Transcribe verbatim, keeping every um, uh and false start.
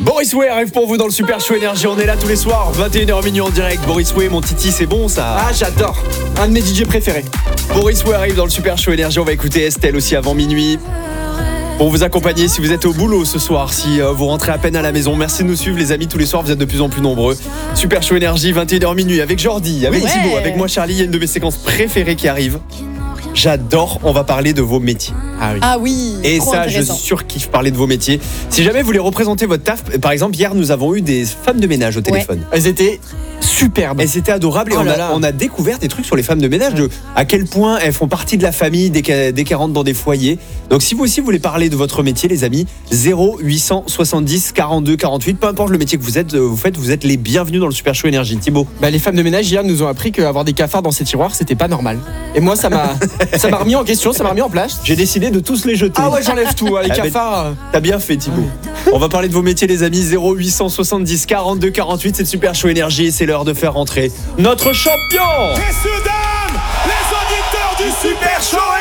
Boris Way arrive pour vous dans le Super Show Énergie. On est là tous les soirs, vingt et une heures minuit en direct. Boris Way, mon titi, c'est bon ça? Ah, j'adore. Un de mes D J préférés. Boris Way arrive dans le Super Show Énergie. On va écouter Estelle aussi avant minuit. Pour vous accompagner si vous êtes au boulot ce soir, si euh, vous rentrez à peine à la maison. Merci de nous suivre les amis tous les soirs, vous êtes de plus en plus nombreux. Super Show Énergie, vingt et une heures minuit avec Jordi, avec Ouais. Thibaut, avec moi Charlie. Il y a une de mes séquences préférées qui arrive. J'adore, on va parler de vos métiers. Ah oui. Ah oui. Et trop ça, je intéressant. surkiffe parler de vos métiers. Si jamais vous voulez représenter votre taf, par exemple, hier nous avons eu des femmes de ménage au téléphone. Elles étaient superbes. Et c'était adorable et Oh on, là a, là. on a découvert des trucs sur les femmes de ménage, de à quel point elles font partie de la famille dès qu'elles, dès qu'elles rentrent dans des foyers. Donc si vous aussi voulez parler de votre métier les amis, zéro huit cent soixante-dix quarante-deux quarante-huit, peu importe le métier que vous êtes, vous faites, vous êtes les bienvenus dans le Super Show Énergie. Thibaut. Bah, les femmes de ménage hier nous ont appris qu'avoir des cafards dans ces tiroirs c'était pas normal. Et moi ça m'a ça m'a remis en question, ça m'a remis en place. J'ai décidé de tous les jeter. Ah ouais, j'enlève tout, hein, les Ah, mais- cafards. euh. T'as bien fait Thibaut. On va parler de vos métiers les amis, zéro huit cent soixante-dix quarante-deux quarante-huit, c'est le Super Show Énergie et c'est l'heure de faire rentrer notre champion. Messieurs, dames, les auditeurs du Super Show